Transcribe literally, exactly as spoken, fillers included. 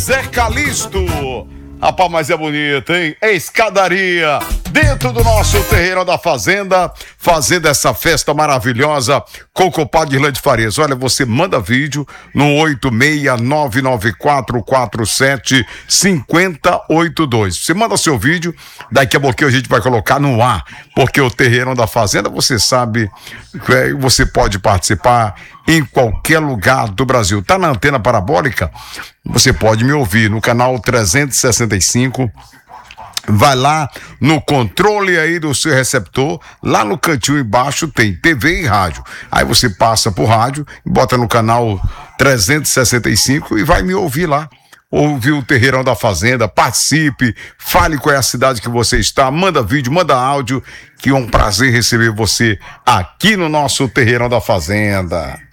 Zé Calixto. Rapaz, mas é bonito, hein? É escadaria dentro do nosso terreiro da Fazenda, fazendo essa festa maravilhosa com o compadre Irlande Farias. Olha, você manda vídeo no oito seis nove nove quatro quatro sete cinco zero oito dois. Você manda seu vídeo, daqui a pouquinho a gente vai colocar no ar, porque o terreiro da Fazenda, você sabe, você pode participar em qualquer lugar do Brasil. Tá na antena parabólica? Você pode me ouvir no canal trezentos e sessenta e cinco. Vai lá no controle aí do seu receptor, lá no cantinho embaixo tem T V e rádio. Aí você passa pro rádio, bota no canal trezentos e sessenta e cinco e vai me ouvir lá. Ouvir o Terreirão da Fazenda, participe, fale qual é a cidade que você está, manda vídeo, manda áudio, que é um prazer receber você aqui no nosso Terreirão da Fazenda.